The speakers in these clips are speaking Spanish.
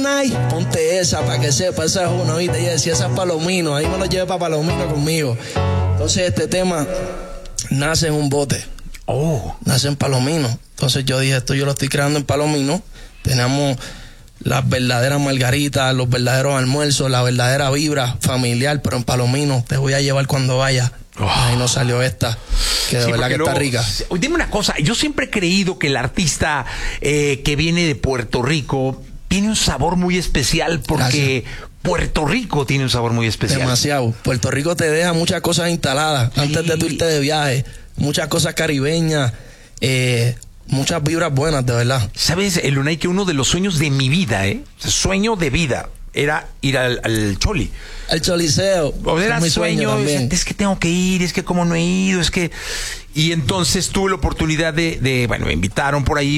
night. Ponte esa para que sepa, esa es una, ¿viste? Y decía, esa es Palomino, ahí me lo llevé para Palomino conmigo. Entonces este tema nace en un bote. Nace en Palomino. Entonces yo dije, esto yo lo estoy creando en Palomino. Tenemos las verdaderas margaritas, los verdaderos almuerzos, la verdadera vibra familiar, pero en Palomino te voy a llevar cuando vaya. Ahí nos salió esta, que de verdad que está rica. Dime una cosa, yo siempre he creído que el artista que viene de Puerto Rico tiene un sabor muy especial porque... Gracias. Puerto Rico tiene un sabor muy especial. Demasiado. Puerto Rico te deja muchas cosas instaladas antes de tu irte de viaje. Muchas cosas caribeñas, muchas vibras buenas, de verdad. ¿Sabes, Lunay, que uno de los sueños de mi vida, sueño de vida, era ir al Choli? Al Choliseo. O era mi sueño, es que tengo que ir, es que como no he ido, es que... Y entonces tuve la oportunidad bueno, me invitaron por ahí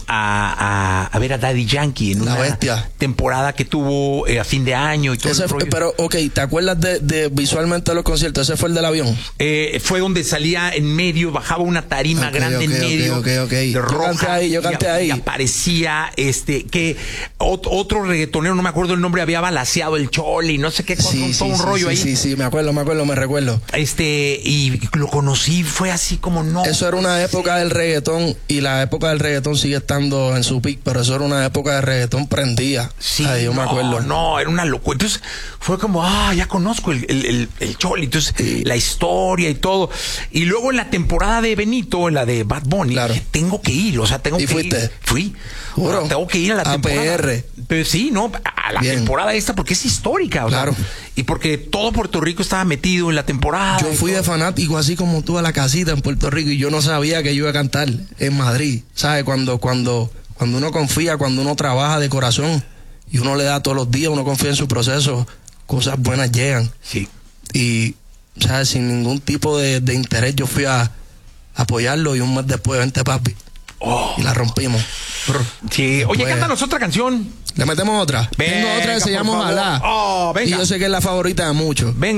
a ver a Daddy Yankee en una temporada que tuvo a fin de año y todo ese pero, ¿te acuerdas de visualmente de los conciertos? ¿Ese fue el del avión? Fue donde salía en medio, bajaba una tarima grande en medio. De roja, yo canté ahí. Y aparecía que otro reggaetonero, no me acuerdo el nombre, había balaceado el Choli, no sé qué cosa, todo un rollo ahí. Sí, me recuerdo. Y lo conocí, fue así como no. Eso era una época del reggaetón, y la época del reggaetón sigue estando en su pic, pero eso era una época de reggaetón prendida. Sí, yo me acuerdo. No, era una locura. Entonces fue como, ya conozco el Choli. Entonces, la historia y todo. Y luego en la temporada de Benito, en la de Bad Bunny, dije, tengo que ir, tengo que fuiste? ir. Fui. Tengo que ir a la temporada. PR. Pero sí, a la temporada esta, porque es histórica. Y porque todo Puerto Rico estaba metido en la temporada. Yo fui de fanático, así como tú, a la casita en Puerto Rico, y yo no sabía que yo iba a cantar en Madrid. ¿Sabes? Cuando uno confía, cuando uno trabaja de corazón y uno le da todos los días, uno confía en su proceso, cosas buenas llegan. Sí. Y, ¿sabes? Sin ningún tipo de interés, yo fui a apoyarlo, y un mes después, vente, papi. Y la rompimos. Sí. Oye, cántanos otra canción. ¿Le metemos otra? Venga, tengo otra que se llama Ojalá. Venga. Y yo sé que es la favorita de muchos. Venga.